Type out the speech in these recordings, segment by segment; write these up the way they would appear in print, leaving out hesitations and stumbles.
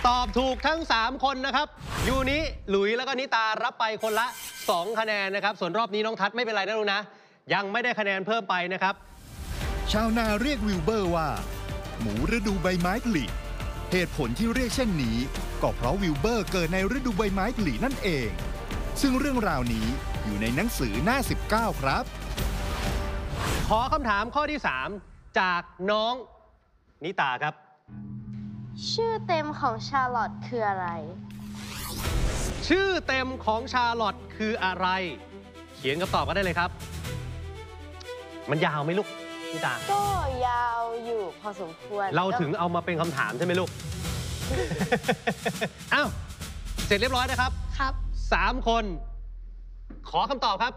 ตอบถูกทั้ง3คนนะครับยูนิหลุยแล้วก็นิตารับไปคนละ2คะแนนนะครับส่วนรอบนี้น้องทัศน์ไม่เป็นไรนะลูกนะยังไม่ได้คะแนนเพิ่มไปนะครับชาวนาเรียกวิลเบอร์ว่าหมูฤดูใบไม้ผลิเหตุผลที่เรียกเช่นนี้ก็เพราะวิลเบอร์เกิดในฤดูใบไม้ผลินั่นเองซึ่งเรื่องราวนี้อยู่ในหนังสือหน้า19ครับขอคำถามข้อที่3จากน้องนิตาครับชื่อเต็มของชาร์ลอตคืออะไรชื่อเต็มของชาร์ลอตคืออะไรเขียนคำตอบก็ได้เลยครับมันยาวไหมลูกนิตาก็ยาวอยู่พอสมควรเราถึงเอามาเป็นคำถามใช่ไหมลูก อ้าวเสร็จเรียบร้อยนะครับครับ 3 คนขอคำตอบครับ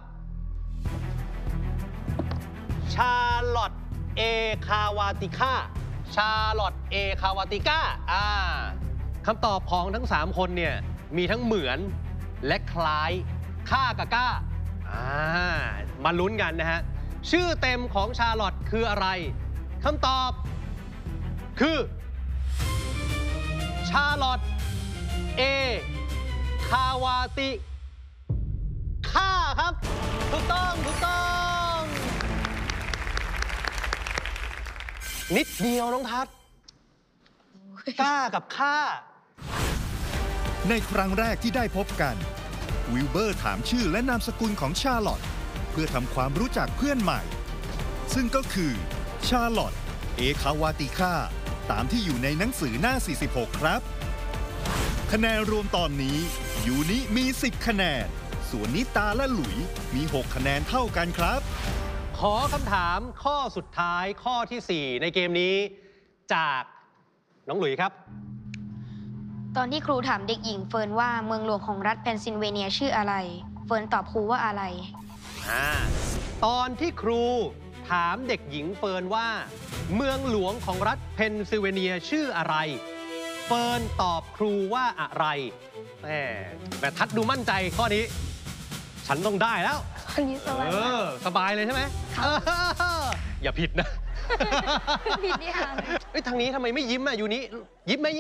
ชาร์ลอตเอคาวาติก้าชาร์ลอตเอคาวาติก้าคำตอบของทั้ง3คนเนี่ยมีทั้งเหมือนและคล้ายค่ากับก้ามาลุ้นกันนะฮะชื่อเต็มของชาร์ลอตคืออะไรคำตอบคือชาร์ลอตเอคาวาติก้าครับถูกต้องนิดเดียวน้องทัศน์กล้ากับข้าในครั้งแรกที่ได้พบกันวิลเบอร์ถามชื่อและนามสกุลของชาร์ลอตเพื่อทำความรู้จักเพื่อนใหม่ซึ่งก็คือชาร์ลอตเอคาวาติก้าตามที่อยู่ในหนังสือหน้า46ครับคะแนนรวมตอนนี้ยูนิมี10คะแนนส่วนนิตาและหลุยมี6คะแนนเท่ากันครับขอคำถามข้อสุดท้ายข้อที่4ในเกมนี้จากน้องหลุยครับตอนที่ครูถามเด็กหญิงเฟิร์นว่าเมืองหลวงของรัฐเพนซิลเวเนียชื่ออะไรเฟิร์นตอบครูว่าอะไรตอนที่ครูถามเด็กหญิงเฟิร์นว่าเมืองหลวงของรัฐเพนซิลเวเนียชื่ออะไรเฟิร์นตอบครูว่าอะไรแต่ทัดดูมั่นใจข้อนี้ฉันต้องได้แล้วอันนี้สบายสบายเลยใช่ไหมอย่าผิดนะผิดดิค่ะทางนี้ทำไมไม่ยิ้มอยู่นี้ยิ้มไหม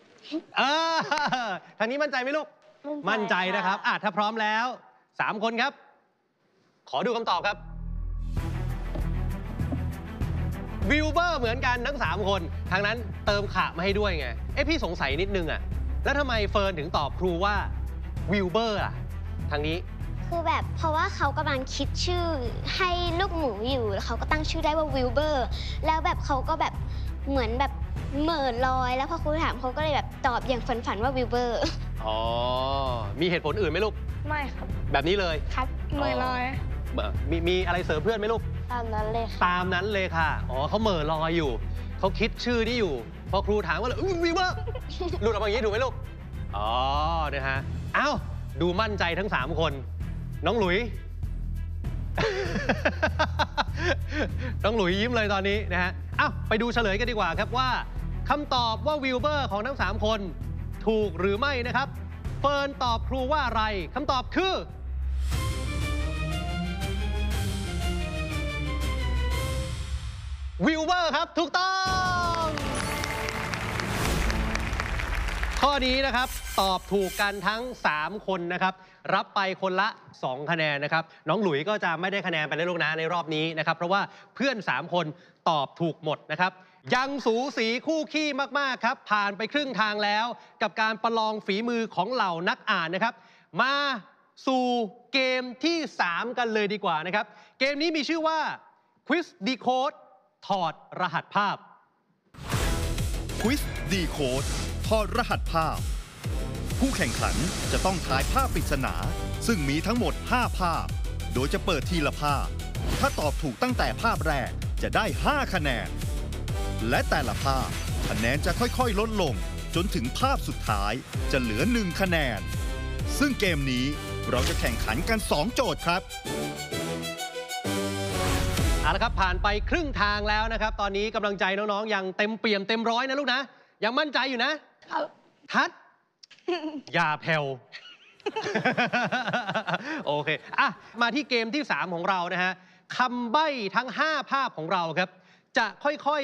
ทางนี้มั่นใจไหมลูกมั่นใจนะครับถ้าพร้อมแล้ว3 คนครับขอดูคำตอบครับวิลเบอร์เหมือนกันทั้ง3 คนทางนั้นเติมขะมาให้ด้วยไงพี่สงสัยนิดนึงแล้วทำไมเฟิร์นถึงตอบครูว่าวิลเบอร์ทางนี้คือแบบเพราะว่าเขากำลังคิดชื่อให้ลูกหมูอยู่แล้วเขาก็ตั้งชื่อได้ว่าวิลเบอร์แล้วแบบเขาก็แบบเหมือนแบบเหม่อลอยแล้วพอครูถามเขาก็เลยแบบตอบอย่างฝันว่าวิลเบอร์มีเหตุผลอื่นไหมลูกไม่ครับแบบนี้เลยครับเหม่อลอยมีอะไรเสริมเพื่อนไหมลูกตามนั้นเลยตามนั้นเลยค่ะเขาเหม่อลอยอยู่เขาคิดชื่อนี่อยู่พอครูถามว่าวิลเบอร์หลุดออกมาอย่างนี้ถูกไหมลูกนะฮะดูมั่นใจทั้ง3 คนน้องหลุย น้องหลุยยิ้มเลยตอนนี้นะฮะไปดูเฉลยกันดีกว่าครับว่าคำตอบว่าวิลเบอร์ของทั้ง3 คนถูกหรือไม่นะครับเฟิร์นตอบครูว่าอะไรคำตอบคือวิลเบอร์ครับถูกต้องข้อนี้นะครับตอบถูกกันทั้ง3 คนนะครับรับไปคนละ2 คะแนนนะครับน้องหลุยก็จะไม่ได้คะแนนไปแล้วลูกนะในรอบนี้นะครับเพราะว่าเพื่อน3 คนตอบถูกหมดนะครับยังสูสีคู่ขี้มากๆครับผ่านไปครึ่งทางแล้วกับการประลองฝีมือของเหล่านักอ่านนะครับมาสู่เกมที่3กันเลยดีกว่านะครับเกมนี้มีชื่อว่า Quiz Decode ถอดรหัสภาพ Quiz Decode ถอดรหัสภาพผู้แข่งขันจะต้องทายภาพปริศนาซึ่งมีทั้งหมด5 ภาพโดยจะเปิดทีละภาพถ้าตอบถูกตั้งแต่ภาพแรกจะได้5 คะแนนและแต่ละภาพคะแนนจะค่อยๆลดลงจนถึงภาพสุดท้ายจะเหลือ1 คะแนนซึ่งเกมนี้เราจะแข่งขันกัน2 โจทย์ครับเอาละครับผ่านไปครึ่งทางแล้วนะครับตอนนี้กำลังใจน้องๆยังเต็มเปี่ยมเต็มร้อยนะลูกนะยังมั่นใจอยู่นะทัดอย่าแผ่วโอเคมาที่เกมที่3ของเรานะฮะคำใบ้ทั้ง5 ภาพของเราครับจะค่อย